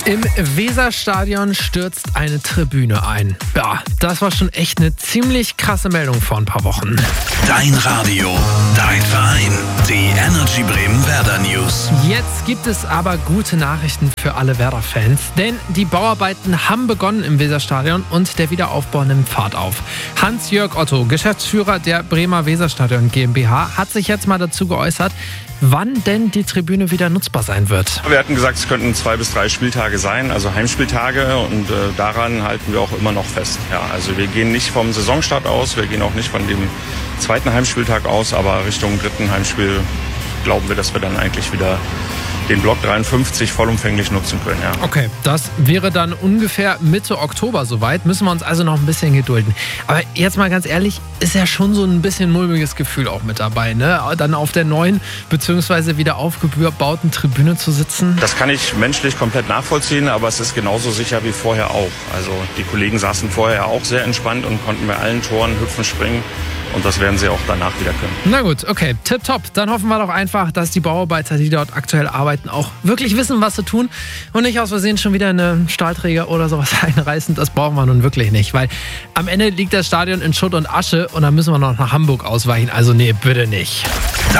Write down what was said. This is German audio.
Im Weserstadion stürzt eine Tribüne ein. Ja, das war schon echt eine ziemlich krasse Meldung vor ein paar Wochen. Dein Radio, dein Verein, die Energy Bremen Werder News. Jetzt gibt es aber gute Nachrichten für alle Werder-Fans, denn die Bauarbeiten haben begonnen im Weserstadion und der Wiederaufbau nimmt Fahrt auf. Hans-Jörg Otto, Geschäftsführer der Bremer Weserstadion GmbH, hat sich jetzt mal dazu geäußert, wann denn die Tribüne wieder nutzbar sein wird. Wir hatten gesagt, es könnten 2 bis 3 Spieltage sein, also Heimspieltage, und daran halten wir auch immer noch fest. Ja, also wir gehen nicht vom Saisonstart aus, wir gehen auch nicht von dem 2. Heimspieltag aus, aber Richtung 3. Heimspiel glauben wir, dass wir dann eigentlich wieder den Block 53 vollumfänglich nutzen können. Ja. Okay, das wäre dann ungefähr Mitte Oktober soweit. Müssen wir uns also noch ein bisschen gedulden. Aber jetzt mal ganz ehrlich, ist ja schon so ein bisschen mulmiges Gefühl auch mit dabei, ne? Dann auf der neuen bzw. wieder aufgebauten Tribüne zu sitzen. Das kann ich menschlich komplett nachvollziehen, aber es ist genauso sicher wie vorher auch. Also die Kollegen saßen vorher auch sehr entspannt und konnten bei allen Toren hüpfen, springen. Und das werden sie auch danach wieder können. Na gut, okay, tipptopp. Dann hoffen wir doch einfach, dass die Bauarbeiter, die dort aktuell arbeiten, auch wirklich wissen, was sie tun und nicht aus Versehen schon wieder eine Stahlträger oder sowas einreißen. Das brauchen wir nun wirklich nicht, weil am Ende liegt das Stadion in Schutt und Asche und dann müssen wir noch nach Hamburg ausweichen. Also nee, bitte nicht.